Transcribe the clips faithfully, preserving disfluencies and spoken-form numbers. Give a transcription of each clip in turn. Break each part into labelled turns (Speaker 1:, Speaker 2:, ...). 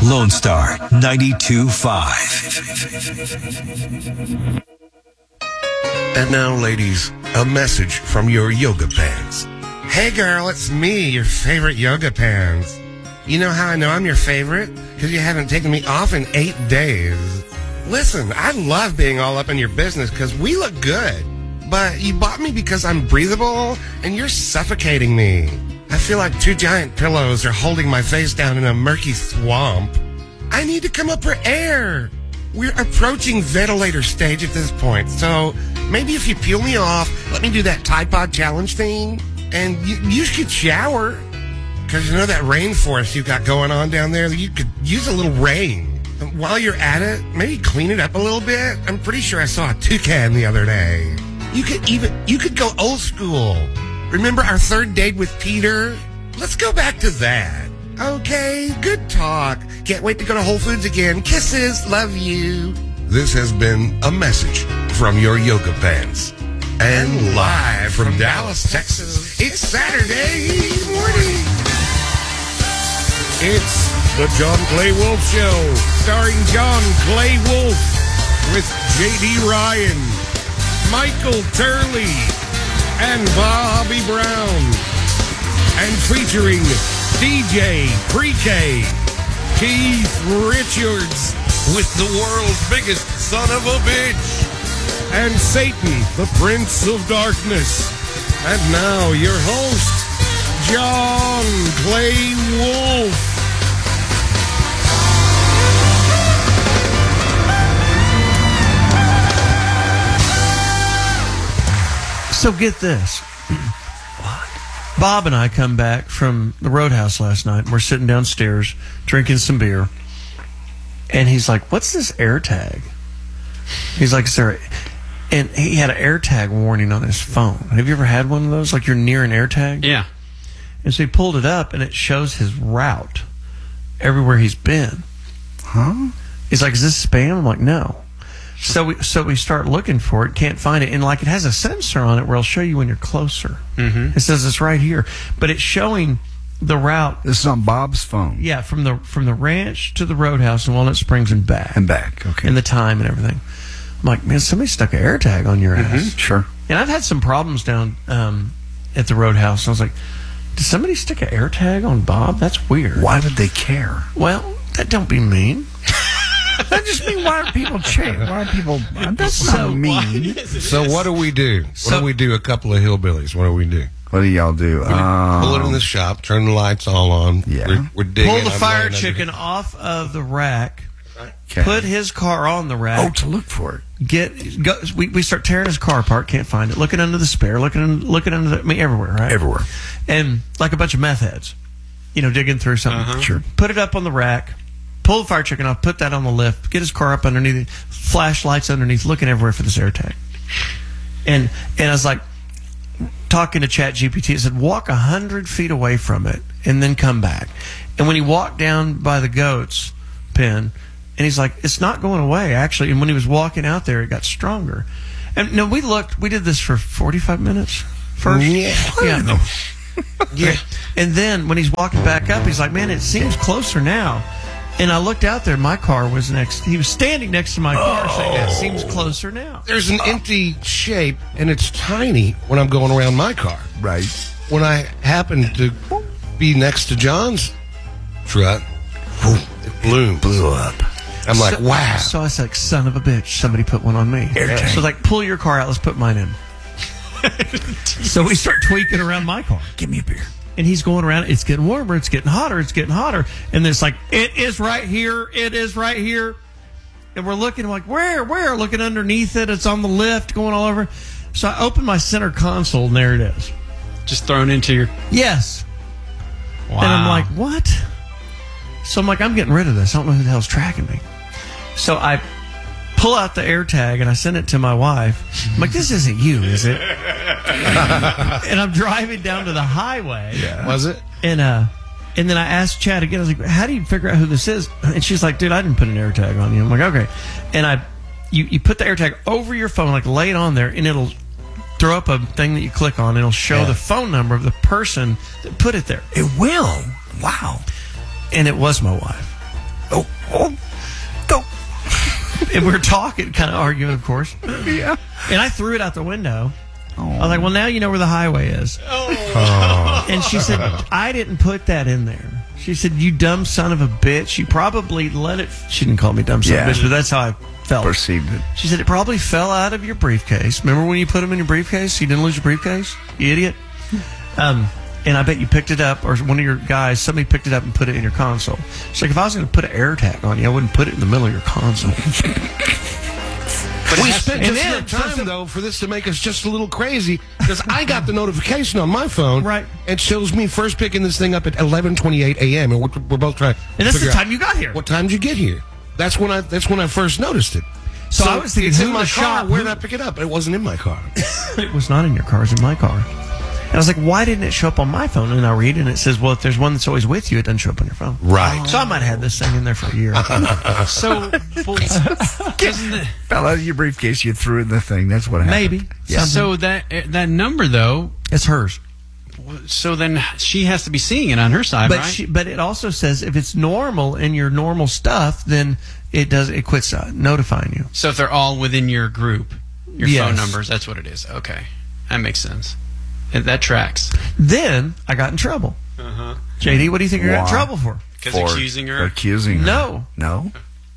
Speaker 1: Lone Star ninety-two point five.
Speaker 2: And now, ladies, a message from your yoga pants. Hey girl, it's me, your favorite yoga pants. You know how I know I'm your favorite? Because you haven't taken me off in eight days. Listen, I love being all up in your business because we look good. But you bought me because I'm breathable and you're suffocating me. I feel like two giant pillows are holding my face down in a murky swamp. I need to come up for air. We're approaching ventilator stage at this point, so maybe if you peel me off, let me do that Tide Pod challenge thing, and you, you could shower. Because you know that rainforest you got going on down there, you could use a little rain. And while you're at it, maybe clean it up a little bit. I'm pretty sure I saw a toucan the other day. You could even, you could go old school. Remember our third date with Peter? Let's go back to that. Okay, good talk. Can't wait to go to Whole Foods again. Kisses, love you. This has been a message from your yoga pants. And live from Dallas, Texas, it's Saturday morning. It's the John Clay Wolf Show, starring John Clay Wolf with J D Ryan, Michael Turley, and Bobby Brown, and featuring D J Pre-K, Keith Richards, with the world's biggest son of a bitch, and Satan, the Prince of Darkness. And now your host, John Clay Wolf.
Speaker 3: So get this. What? Bob and I come back from the Roadhouse last night, and we're sitting downstairs drinking some beer, and he's like, what's this AirTag? He's like, sir, and he had an AirTag warning on his phone. Have you ever had one of those? Like you're near an AirTag?
Speaker 4: Yeah.
Speaker 3: And so he pulled it up, and it shows his route everywhere he's been.
Speaker 5: Huh?
Speaker 3: He's like, is this spam? I'm like, no. So we so we start looking for it, can't find it, and like it has a sensor on it where it'll show you when you're closer.
Speaker 4: Mm-hmm.
Speaker 3: It says it's right here, but it's showing the route.
Speaker 5: This is on Bob's phone.
Speaker 3: Yeah, from the from the ranch to the Roadhouse in Walnut Springs and back.
Speaker 5: And back, okay.
Speaker 3: And the time and everything. I'm like, man, somebody stuck an AirTag on your ass.
Speaker 5: Mm-hmm. Sure.
Speaker 3: And I've had some problems down um, at the Roadhouse. I was like, did somebody stick an AirTag on Bob? That's weird.
Speaker 5: Why would they care?
Speaker 3: Well, that don't be mean.
Speaker 5: That just mean why are people cheering? Why are people? That's
Speaker 3: So
Speaker 5: not mean.
Speaker 2: So what do we do? What
Speaker 3: So-
Speaker 2: do we do? A couple of hillbillies. What do we do?
Speaker 5: What do y'all do?
Speaker 2: We pull it in the shop, turn the lights all on.
Speaker 5: Yeah.
Speaker 2: We're, we're digging.
Speaker 3: Pull the
Speaker 2: I'm
Speaker 3: fire
Speaker 2: laying under
Speaker 3: chicken
Speaker 2: it.
Speaker 3: off of the rack.
Speaker 5: Okay.
Speaker 3: Put his car on the
Speaker 5: Oh,
Speaker 3: rack.
Speaker 5: to look for it.
Speaker 3: Get go, we we start tearing his car apart. Can't find it. Looking under the spare. Looking under, looking under the, I mean everywhere. Right.
Speaker 5: Everywhere.
Speaker 3: And like a bunch of meth heads, you know, digging through something.
Speaker 4: Uh-huh.
Speaker 5: Sure.
Speaker 3: Put it up on the rack. Pull the fire chicken off. Put that on the lift. Get his car up underneath it. Flashlights underneath. Looking everywhere for this AirTag. And and I was like talking to Chat G P T. It said walk a hundred feet away from it and then come back. And when he walked down by the goats pen, and he's like, it's not going away actually. And when he was walking out there, it got stronger. And no, we looked. We did this for forty-five minutes first.
Speaker 2: Yeah.
Speaker 3: Yeah.
Speaker 2: Yeah.
Speaker 3: And then when he's walking back up, he's like, man, it seems closer now. And I looked out there, my car was next. He was standing next to my car saying, it seems closer now.
Speaker 2: There's an empty shape, and it's tiny when I'm going around my car.
Speaker 5: Right.
Speaker 2: When I happen to be next to John's truck, boom, it blooms.
Speaker 5: Blew up.
Speaker 2: I'm like,
Speaker 3: So-
Speaker 2: wow.
Speaker 3: So I was like, son of a bitch, somebody put one on me.
Speaker 5: AirTag.
Speaker 3: So like, pull your car out, let's put mine in. So we start tweaking around my car.
Speaker 5: Give me a beer.
Speaker 3: And he's going around, it's getting warmer, it's getting hotter, it's getting hotter. And it's like, it is right here, it is right here. And we're looking, like, where, where? Looking underneath it, it's on the lift, going all over. So I open my center console, and there it is.
Speaker 4: Just thrown into your...
Speaker 3: Yes.
Speaker 4: Wow.
Speaker 3: And I'm like, what? So I'm like, I'm getting rid of this. I don't know who the hell's tracking me. So I pull out the AirTag and I send it to my wife. I'm like, this isn't you, is it? And I'm driving down to the highway.
Speaker 5: Yeah.
Speaker 2: Was it?
Speaker 3: And uh, and then I asked Chad again. I was like, how do you figure out who this is? And she's like, dude, I didn't put an AirTag on you. I'm like, okay. And I, you, you put the AirTag over your phone, like lay it on there, and it'll throw up a thing that you click on. And it'll show
Speaker 2: Yeah.
Speaker 3: the phone number of the person that put it there.
Speaker 5: It will. Wow.
Speaker 3: And it was my wife.
Speaker 5: Oh, Oh, don't.
Speaker 3: And we were talking, kind of arguing, of course.
Speaker 5: Yeah.
Speaker 3: And I threw it out the window.
Speaker 5: Oh.
Speaker 3: I was like, well, now you know where the highway is.
Speaker 2: Oh.
Speaker 3: And she said, I didn't put that in there. She said, you dumb son of a bitch. You probably let it. She didn't call me dumb son
Speaker 5: Yeah.
Speaker 3: of a bitch, but that's how I felt.
Speaker 5: Perceived it.
Speaker 3: She said, it probably fell out of your briefcase. Remember when you put them in your briefcase? You didn't lose your briefcase? You idiot. Um, and I bet you picked it up, or one of your guys, somebody picked it up and put it in your console. She's like, if I was going to put an air tag on you, I wouldn't put it in the middle of your console.
Speaker 2: We spent
Speaker 3: And
Speaker 2: just
Speaker 3: then-
Speaker 2: enough time, though, for this to make us just a little crazy, because I got the notification on my phone.
Speaker 3: Right.
Speaker 2: It shows me first picking this thing up at eleven twenty-eight a.m., and we're, we're both trying to
Speaker 3: And that's the
Speaker 2: figure out,
Speaker 3: time you got here.
Speaker 2: what time did you get here? That's when I That's when I first noticed it.
Speaker 3: So I was thinking,
Speaker 2: it's
Speaker 3: who
Speaker 2: in my
Speaker 3: was
Speaker 2: car.
Speaker 3: shot?
Speaker 2: Where
Speaker 3: Who-
Speaker 2: did I pick it up? It wasn't in my car.
Speaker 3: It was not in your car. It was in my car. And I was like, why didn't it show up on my phone? And I read it, and it says, well, if there's one that's always with you, it doesn't show up on your phone.
Speaker 2: Right.
Speaker 3: So I might have had this thing in there for a year.
Speaker 4: So, well, doesn't the,
Speaker 5: Fell out of your briefcase. You threw it in the thing. That's what happened.
Speaker 3: Maybe.
Speaker 5: Yeah.
Speaker 4: so that that number though.
Speaker 3: It's hers.
Speaker 4: So then she has to be seeing it on her side,
Speaker 3: But
Speaker 4: right?
Speaker 3: she, but it also says if it's normal in your normal stuff, then it does it quits uh, notifying you.
Speaker 4: so if they're all within your group, your
Speaker 3: Yes.
Speaker 4: phone numbers, that's what it is. Okay, that makes sense. And that tracks.
Speaker 3: Then I got in trouble.
Speaker 4: Uh-huh.
Speaker 3: J D, what do you think I got in
Speaker 5: Why?
Speaker 3: trouble for?
Speaker 4: Because
Speaker 5: For
Speaker 4: accusing her.
Speaker 5: Accusing her.
Speaker 3: No.
Speaker 5: No?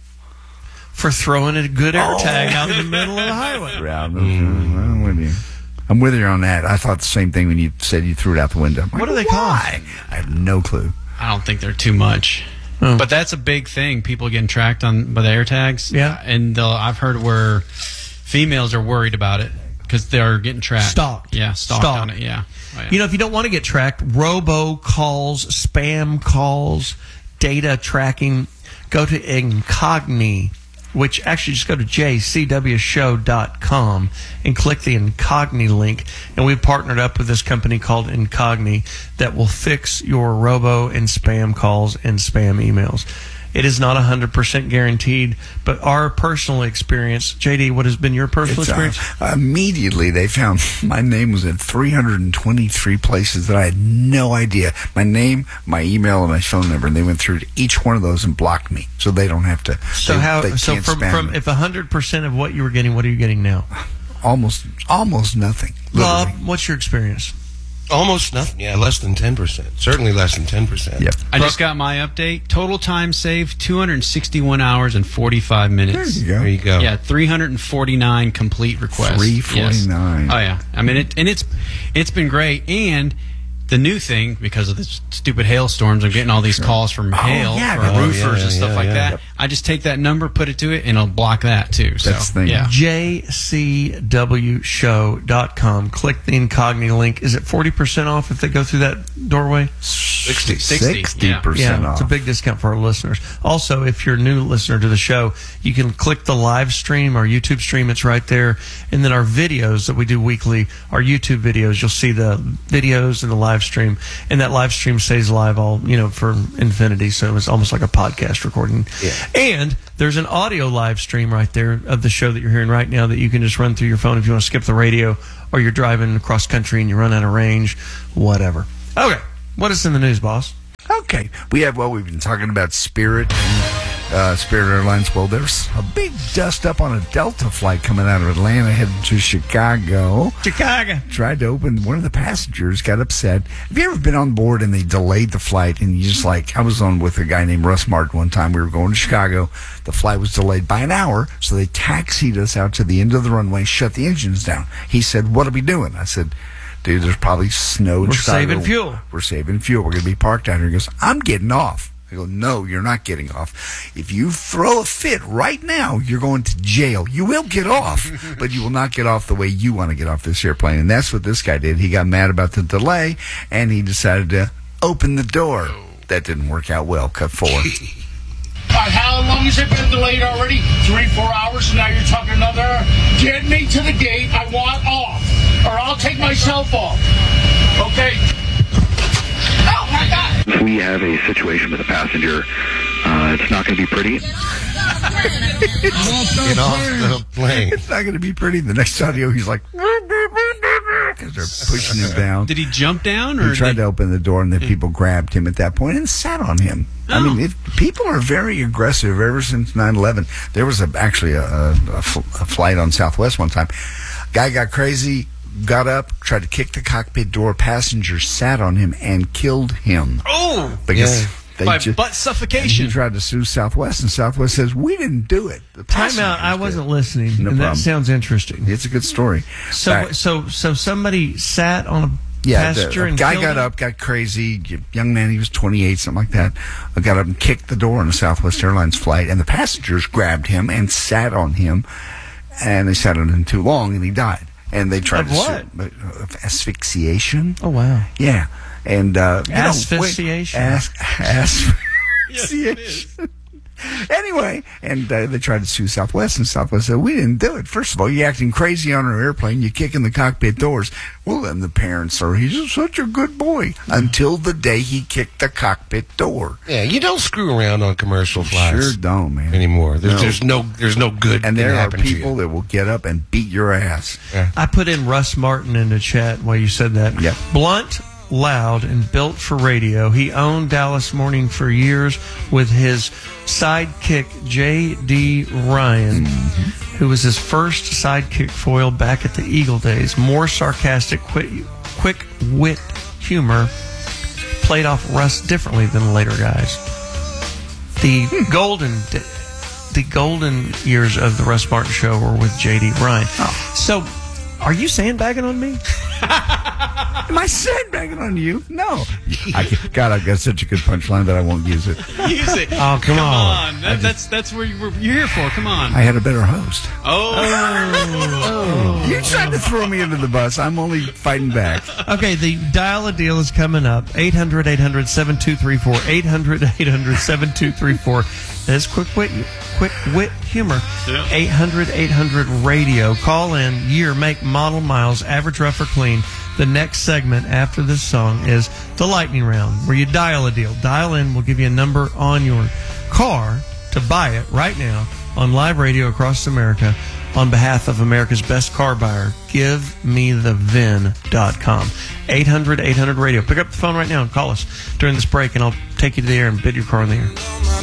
Speaker 3: For throwing a good air tag out in the middle of the highway.
Speaker 5: Yeah, I'm with you. I'm with you on that. I thought the same thing when you said you threw it out the window. I'm
Speaker 3: What
Speaker 5: like,
Speaker 3: do they
Speaker 5: why? I have no clue.
Speaker 4: I don't think they're too much.
Speaker 3: Oh.
Speaker 4: But that's a big thing. People getting tracked on by the air tags.
Speaker 3: Yeah.
Speaker 4: And they'll- I've heard where females are worried about it because they're getting tracked.
Speaker 3: Stalked.
Speaker 4: Yeah, stalked,
Speaker 3: Stalked.
Speaker 4: on it. Yeah. Oh, yeah.
Speaker 3: You know, if you don't want to get tracked, robo calls, spam calls, data tracking, go to Incogni, which actually just go to j c w show dot com and click the Incogni link. And we've partnered up with this company called Incogni that will fix your robo and spam calls and spam emails. It is not one hundred percent guaranteed, but our personal experience, J D, what has been your personal
Speaker 5: It's, uh,
Speaker 3: experience?
Speaker 5: immediately, they found my name was in three hundred twenty-three places that I had no idea. My name, my email, and my phone number, and they went through to each one of those and blocked me, so they don't have to.
Speaker 3: So
Speaker 5: they,
Speaker 3: how?
Speaker 5: They
Speaker 3: So
Speaker 5: can't
Speaker 3: from
Speaker 5: spam
Speaker 3: from
Speaker 5: me.
Speaker 3: if a hundred percent of what you were getting, what are you getting now?
Speaker 5: almost almost nothing.
Speaker 3: Bob,
Speaker 5: literally.
Speaker 3: what's your experience?
Speaker 2: Almost nothing. Yeah, less than ten percent. Certainly less than ten percent.
Speaker 5: Yep.
Speaker 4: I just got my update. Total time saved two hundred sixty-one hours and forty-five
Speaker 5: There
Speaker 4: minutes.
Speaker 5: you go.
Speaker 2: There you go.
Speaker 4: Yeah, three hundred forty-nine complete requests.
Speaker 5: three forty-nine.
Speaker 4: Yes. Oh yeah. I mean it and it's it's been great, and the new thing, because of the s- stupid hailstorms, I'm getting all these calls from hail
Speaker 5: yeah,
Speaker 4: for
Speaker 5: yeah,
Speaker 4: roofers
Speaker 2: yeah,
Speaker 4: and stuff
Speaker 2: yeah,
Speaker 4: like
Speaker 2: yeah.
Speaker 4: that.
Speaker 2: Yep.
Speaker 4: I just take that number, put it to it, and it'll block that too. So
Speaker 5: That's the thing.
Speaker 4: yeah.
Speaker 3: j c w show dot com. Click the Incogni link. Is it forty percent off if they go through that doorway?
Speaker 2: sixty.
Speaker 4: sixty, yeah.
Speaker 5: percent
Speaker 3: Yeah,
Speaker 5: off.
Speaker 3: it's a big discount for our listeners. Also, if you're a new listener to the show, you can click the live stream, our YouTube stream. It's right there. And then our videos that we do weekly, our YouTube videos, you'll see the videos and the live stream. And that live stream stays live all, you know, for infinity. So it's almost like a podcast recording.
Speaker 2: Yeah.
Speaker 3: And there's an audio live stream right there of the show that you're hearing right now that you can just run through your phone if you want to skip the radio, or you're driving across country and you run out of range, whatever. Okay. What is in the news, boss?
Speaker 5: Okay, we have, well, we've been talking about Spirit and uh, Spirit Airlines. Well, there's a big dust up on a Delta flight coming out of Atlanta heading to Chicago.
Speaker 3: Chicago.
Speaker 5: Tried to open, one of the passengers got upset. Have you ever been on board and they delayed the flight and you just like, I was on with a guy named Russ Martin one time. We were going to Chicago. The flight was delayed by an hour, so they taxied us out to the end of the runway, shut the engines down. He said, what are we doing? I said, dude, there's probably snow in
Speaker 3: We're
Speaker 5: Chicago.
Speaker 3: saving fuel.
Speaker 5: We're saving fuel. We're going to be parked out here. He goes, I'm getting off. I go, no, you're not getting off. If you throw a fit right now, you're going to jail. You will get off, but you will not get off the way you want to get off this airplane. And that's what this guy did. He got mad about the delay, and he decided to open the door. That didn't work out well. Cut four.
Speaker 6: All right, how long has it been delayed already? Three, four hours, and now you're talking another. Get me to the gate. I want off, or I'll take myself off. Okay. Oh, my God.
Speaker 7: We have a situation with a passenger. Uh, it's not going to be pretty.
Speaker 2: Get off the plane.
Speaker 5: It's not going to be pretty. The next audio, he's like, as they're pushing him down.
Speaker 4: Did he jump down? Or
Speaker 5: He tried
Speaker 4: did-
Speaker 5: to open the door, and the people grabbed him at that point and sat on him. I
Speaker 4: Oh.
Speaker 5: mean, if, people are very aggressive ever since nine eleven. There was a, actually a, a, a, fl- a flight on Southwest one time. Guy got crazy, got up, tried to kick the cockpit door. Passengers sat on him and killed him.
Speaker 4: Oh,
Speaker 5: Because
Speaker 2: Yeah.
Speaker 5: they
Speaker 4: by
Speaker 5: just,
Speaker 4: butt
Speaker 5: and
Speaker 4: suffocation.
Speaker 5: he tried to sue Southwest, and Southwest says, we didn't do it. The
Speaker 3: Time
Speaker 5: passengers
Speaker 3: out. I
Speaker 5: did."
Speaker 3: wasn't listening,
Speaker 5: No
Speaker 3: and
Speaker 5: problem.
Speaker 3: that sounds interesting.
Speaker 5: It's a good story.
Speaker 3: So,
Speaker 5: Back-
Speaker 3: so, so somebody sat on a
Speaker 5: Yeah, the,
Speaker 3: passenger
Speaker 5: a
Speaker 3: and
Speaker 5: guy
Speaker 3: killed
Speaker 5: got
Speaker 3: him?
Speaker 5: up, got crazy. Young man, he was twenty-eight, something like that. uh, Got up and kicked the door on a Southwest Airlines flight, and the passengers grabbed him and sat on him, and they sat on him too long, and he died. And they tried
Speaker 3: Of
Speaker 5: to
Speaker 3: what?
Speaker 5: sue, but, uh, of asphyxiation.
Speaker 3: Oh wow!
Speaker 5: Yeah, and uh, you know,
Speaker 3: Asphyxiation.
Speaker 5: wait, as- asphyxiation. Anyway, and uh, they tried to sue Southwest, and Southwest said, we didn't do it. First of all, you're acting crazy on our airplane. You're kicking the cockpit doors. Well, then the parents are, he's such a good boy. Until the day he kicked the cockpit door.
Speaker 2: Yeah, you don't screw around on commercial flights
Speaker 5: Sure don't, man.
Speaker 2: anymore. There's,
Speaker 5: No.
Speaker 2: there's no there's no good
Speaker 5: And
Speaker 2: thing
Speaker 5: there are
Speaker 2: happen to you.
Speaker 5: people that will get up and beat your ass.
Speaker 3: I put in Russ Martin in the chat while you said that.
Speaker 5: Yep.
Speaker 3: Blunt, loud, and built for radio. He owned Dallas Morning for years with his sidekick J D Ryan, who was his first sidekick foil back at the Eagle days. More sarcastic, quick, quick wit humor. Played off Russ differently than the later guys. The golden the golden years of the Russ Martin show were with J D Ryan. So, are you sandbagging on me?
Speaker 5: Am I sandbagging on you? No. I, God, I've got such a good punchline that I won't use it.
Speaker 4: Use it.
Speaker 3: Oh, come on.
Speaker 4: That, that's that's where you were, you're here for. Come on.
Speaker 5: I had a better host.
Speaker 4: Oh.
Speaker 5: You tried to throw me into the bus. I'm only fighting back.
Speaker 3: Okay, the dial a deal is coming up. eight hundred, eight hundred, seven two three four. eight hundred, eight hundred, seven two three four. That's quick wit, quick wit humor.
Speaker 4: Yeah.
Speaker 3: eight hundred, eight hundred radio. Call in, year, make, model, miles, average, rough or clean. The next segment after this song is the lightning round, where you dial a deal. Dial in, we'll give you a number on your car to buy it right now on live radio across America on behalf of America's best car buyer. Give me the V I N dot com. eight hundred, eight hundred radio. Pick up the phone right now and call us during this break, and I'll take you to the air and bid your car in the air.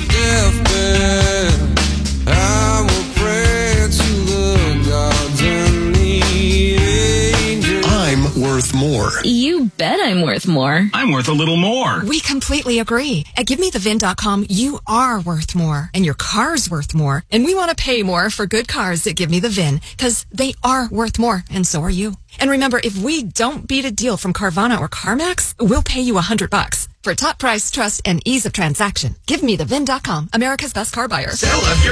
Speaker 8: I will pray to the gods and the angels.
Speaker 1: I'm worth more.
Speaker 9: You bet I'm worth more.
Speaker 10: I'm worth a little more.
Speaker 11: We completely agree. At give me the V I N dot com, you are worth more, and your car's worth more. And we want to pay more for good cars at Give Me the V I N, because they are worth more, and so are you. And remember, if we don't beat a deal from Carvana or CarMax, we'll pay you a hundred bucks. For top price, trust, and ease of transaction, give me the V I N dot com, America's best car buyer.
Speaker 10: Sell up your